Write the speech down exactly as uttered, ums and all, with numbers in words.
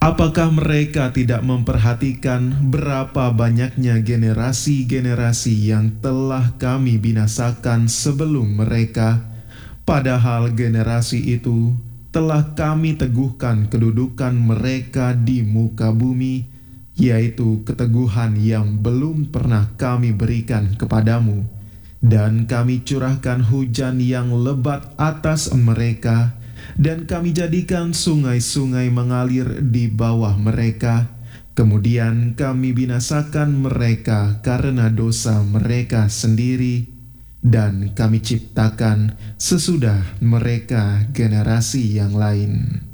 Apakah mereka tidak memperhatikan berapa banyaknya generasi-generasi yang telah kami binasakan sebelum mereka? Padahal generasi itu telah kami teguhkan kedudukan mereka di muka bumi, yaitu keteguhan yang belum pernah kami berikan kepadamu. Dan kami curahkan hujan yang lebat atas mereka, dan kami jadikan sungai-sungai mengalir di bawah mereka. Kemudian kami binasakan mereka karena dosa mereka sendiri, dan kami ciptakan sesudah mereka generasi yang lain.